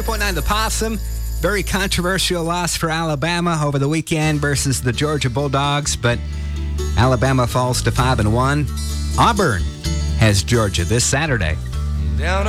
0.9 the Possum. Very controversial loss for Alabama over the weekend versus the Georgia Bulldogs, but Alabama falls to 5-1. Auburn has Georgia this Saturday. Down